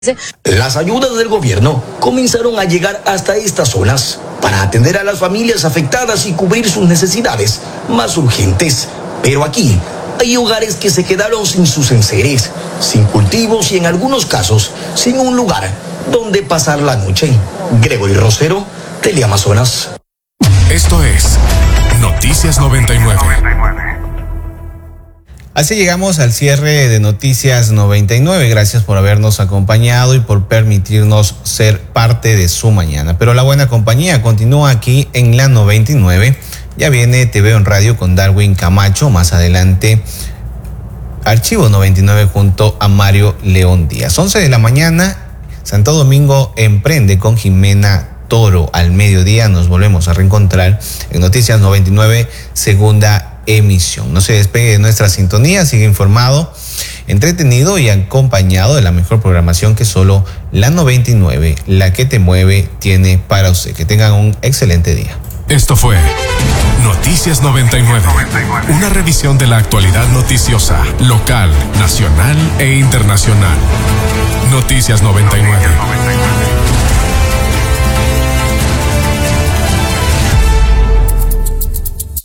Las ayudas del gobierno comenzaron a llegar hasta estas zonas para atender a las familias afectadas y cubrir sus necesidades más urgentes. Pero aquí hay hogares que se quedaron sin sus enseres, sin cultivos y en algunos casos sin un lugar donde pasar la noche. Gregory Rosero, Teleamazonas. Esto es Noticias 99. Así llegamos al cierre de Noticias 99. Gracias por habernos acompañado y por permitirnos ser parte de su mañana. Pero la buena compañía continúa aquí en la 99. Ya viene TV en Radio con Darwin Camacho. Más adelante, Archivo 99 junto a Mario León Díaz. 11 de la mañana, Santo Domingo Emprende con Jimena Toro. Al mediodía nos volvemos a reencontrar en Noticias 99, segunda emisión. No se despegue de nuestra sintonía, sigue informado, entretenido y acompañado de la mejor programación que solo la 99, la que te mueve, tiene para usted. Que tengan un excelente día. Esto fue Noticias 99, una revisión de la actualidad noticiosa, local, nacional e internacional. Noticias 99.